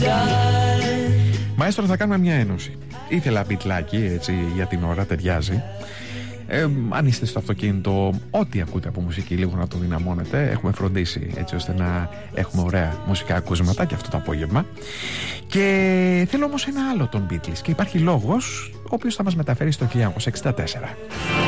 Μαέστρο, θα κάνουμε μια ένωση. Ήθελα μπιτλάκι, έτσι για την ώρα ταιριάζει. Αν είστε στο αυτοκίνητο, ό,τι ακούτε από μουσική, λίγο να το δυναμώνετε. Έχουμε φροντίσει έτσι ώστε να έχουμε ωραία μουσικά ακούσματα και αυτό το απόγευμα. Και θέλω όμως ένα άλλο των Beatles. Και υπάρχει λόγος ο οποίος θα μας μεταφέρει στο 1964.